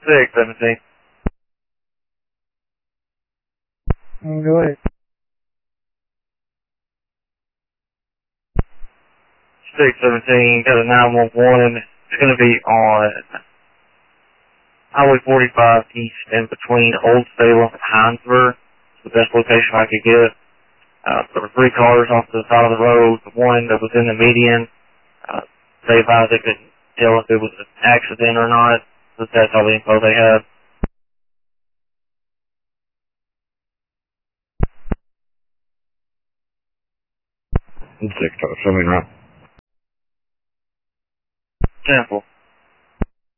617. Go ahead. 617, got a 911. It's going to be on Highway 45 east and between Old Salem and Hinesburg. It's the best location I could get. There were 3 cars off to the side of the road. The one that was in the median, they advised they couldn't tell if it was an accident or not. So that's all the info they had. Show me right. Simple.